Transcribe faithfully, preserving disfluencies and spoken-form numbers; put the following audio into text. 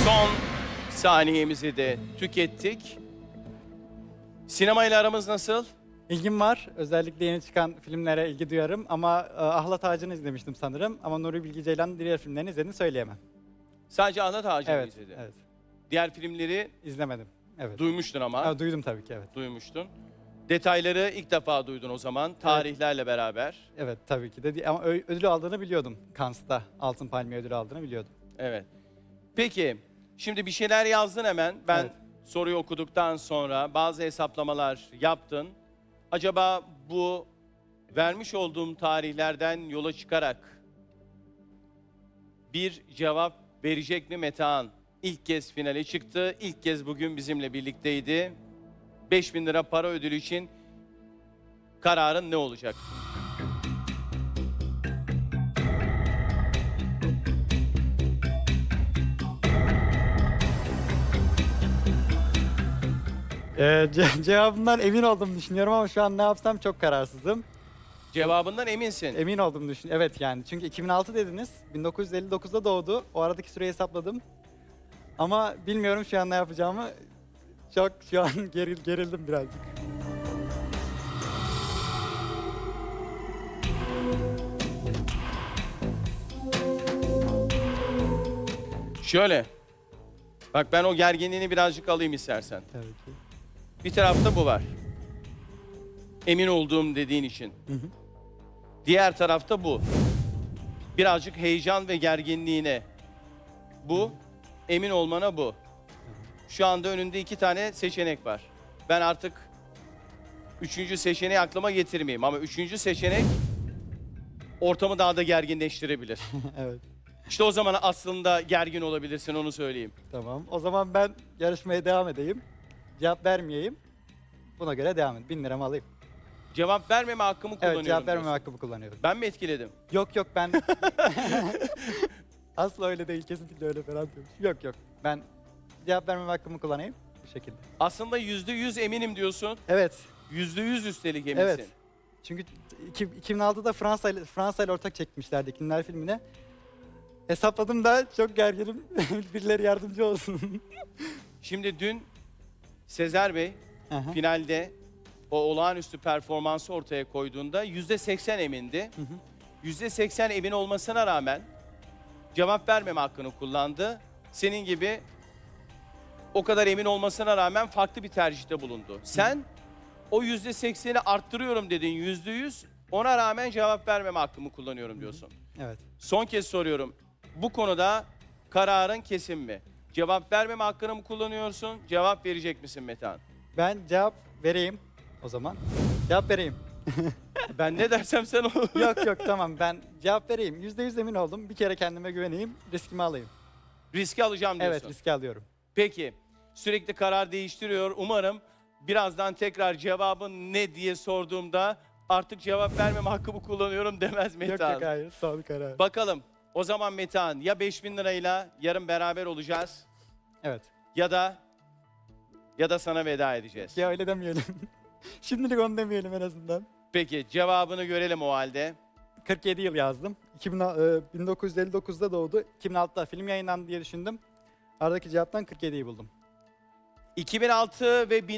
Son saniyemizi de tükettik. Sinemayla aramız nasıl? İlgim var. Özellikle yeni çıkan filmlere ilgi duyarım ama e, Ahlat Ağacı'nı izlemiştim sanırım. Ama Nuri Bilge Ceylan'ın diğer filmlerini izlediğini söyleyemem. Sadece Ahlat Ağacı'nı Evet, izledin. evet. Diğer filmleri İzlemedim. Evet. duymuştun ama. Ha, duydum tabii ki, evet. Duymuştun. Detayları ilk defa duydun o zaman, tarihlerle beraber. Evet, tabii ki de. Ama ö- ödül aldığını biliyordum. Cannes'ta Altın Palmiye ödülü aldığını biliyordum. Evet. Peki, şimdi bir şeyler yazdın hemen. Ben Evet. soruyu okuduktan sonra bazı hesaplamalar yaptın. Acaba bu vermiş olduğum tarihlerden yola çıkarak bir cevap verecek mi Metehan? İlk kez finale çıktı. İlk kez bugün bizimle birlikteydi. beş bin lira para ödülü için kararın ne olacak? Ee, ce- cevabımdan emin olduğumu düşünüyorum ama şu an ne yapsam çok kararsızım. Cevabından eminsin. Emin olduğumu düşünüyorum. Evet yani. Çünkü iki bin altı dediniz. bin dokuz yüz elli dokuzda doğdu. O aradaki süreyi hesapladım. Ama bilmiyorum şu an ne yapacağımı. Çok şu an geril, gerildim birazcık. Şöyle. Bak ben o gerginliğini birazcık alayım istersen. Tabii ki. Bir tarafta bu var. Emin olduğum dediğin için. Hı hı. Diğer tarafta bu. Birazcık heyecan ve gerginliğine. Bu. Emin olmana bu. Şu anda önünde iki tane seçenek var. Ben artık üçüncü seçeneği aklıma getirmeyeyim. Ama üçüncü seçenek ortamı daha da gerginleştirebilir. Evet. İşte o zaman aslında gergin olabilirsin, onu söyleyeyim. Tamam. O zaman ben yarışmaya devam edeyim. Cevap vermeyeyim. Buna göre devam edeyim. Bin liramı alayım. Cevap vermeme hakkımı kullanıyorum. Evet, cevap vermeme diyorsun. hakkımı kullanıyorum. Ben mi etkiledim? Yok yok ben... Asla öyle değil. Kesinlikle öyle falan değil. Yok yok. Ben cevap vermeme hakkımı kullanayım. Bu şekilde. Aslında yüzde yüz eminim diyorsun. Evet. Yüzde yüz üstelik eminsin. Evet. Çünkü iki- iki bin altıda Fransa ile Fransa ile ortak çekmişlerdi Kimler filmine. Hesapladım da çok gerginim. Birileri yardımcı olsun. Şimdi dün Sezer Bey Aha. finalde o olağanüstü performansı ortaya koyduğunda yüzde seksen emindi. Hı hı. Yüzde seksen emin olmasına rağmen cevap vermeme hakkını kullandı. Senin gibi o kadar emin olmasına rağmen farklı bir tercihte bulundu. Sen o yüzde sekseni arttırıyorum dedin yüzde yüz. Ona rağmen cevap vermeme hakkımı kullanıyorum diyorsun. Evet. Son kez soruyorum. Bu konuda kararın kesin mi? Cevap vermeme hakkını mı kullanıyorsun? Cevap verecek misin Metehan? Ben cevap vereyim o zaman. Cevap vereyim. Ben ne dersem sen ol. Yok yok tamam ben cevap vereyim. Yüzde yüz emin oldum. Bir kere kendime güveneyim. Riskimi alayım. Riski alacağım diyorsun. Evet, riski alıyorum. Peki. Sürekli karar değiştiriyor. Umarım birazdan tekrar cevabın ne diye sorduğumda artık cevap vermeme hakkımı kullanıyorum demez Yok Metehan. yok hayır. Son karar. Bakalım. O zaman Metehan ya beş bin lirayla yarın beraber olacağız Evet. ya da ya da sana veda edeceğiz. Ya öyle demeyelim. Şimdilik onu demeyelim en azından. Peki cevabını görelim o halde. kırk yedi yıl yazdım. iki bin, e, bin dokuz yüz elli dokuzda doğdu. iki bin altıda film yayınlandı diye düşündüm. Aradaki cevaptan kırk yediyi buldum. iki bin altı ve